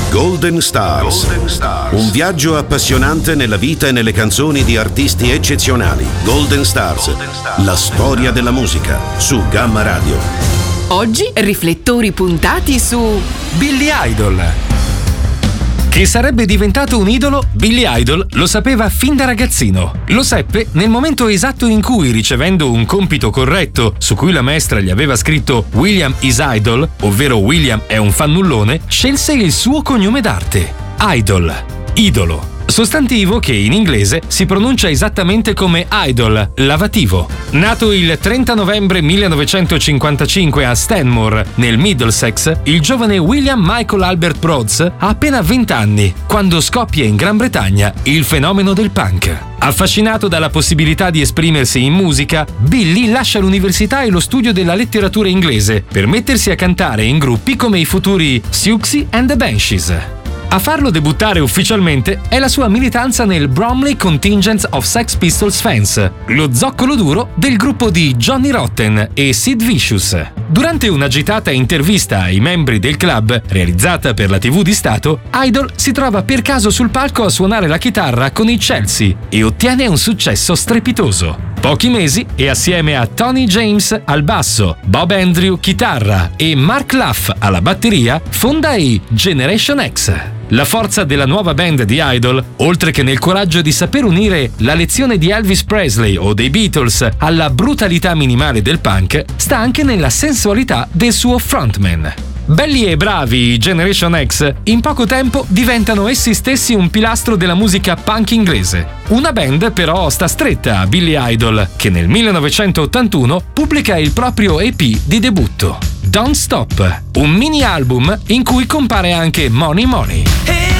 Golden Stars. Un viaggio appassionante nella vita e nelle canzoni di artisti eccezionali. Golden Stars. La storia della musica su Gamma Radio. Oggi riflettori puntati su Billy Idol. Che sarebbe diventato un idolo, Billy Idol lo sapeva fin da ragazzino. Lo seppe nel momento esatto in cui, ricevendo un compito corretto su cui la maestra gli aveva scritto William is Idol, ovvero William è un fannullone, scelse il suo cognome d'arte, Idol, idolo. Sostantivo che in inglese si pronuncia esattamente come idol, lavativo. Nato il 30 novembre 1955 a Stanmore, nel Middlesex, il giovane William Michael Albert Broads ha appena 20 anni, quando scoppia in Gran Bretagna il fenomeno del punk. Affascinato dalla possibilità di esprimersi in musica, Billy lascia l'università e lo studio della letteratura inglese per mettersi a cantare in gruppi come i futuri Siouxsie and the Banshees. A farlo debuttare ufficialmente è la sua militanza nel Bromley Contingent of Sex Pistols Fans, lo zoccolo duro del gruppo di Johnny Rotten e Sid Vicious. Durante un'agitata intervista ai membri del club, realizzata per la TV di Stato, Idol si trova per caso sul palco a suonare la chitarra con i Chelsea e ottiene un successo strepitoso. Pochi mesi e assieme a Tony James al basso, Bob Andrew chitarra e Mark Luff alla batteria, fonda i Generation X. La forza della nuova band di Idol, oltre che nel coraggio di saper unire la lezione di Elvis Presley o dei Beatles alla brutalità minimale del punk, sta anche nella sensualità del suo frontman. Belli e bravi, i Generation X in poco tempo diventano essi stessi un pilastro della musica punk inglese. Una band però sta stretta a Billy Idol, che nel 1981 pubblica il proprio EP di debutto, Don't Stop, un mini album in cui compare anche Money Money.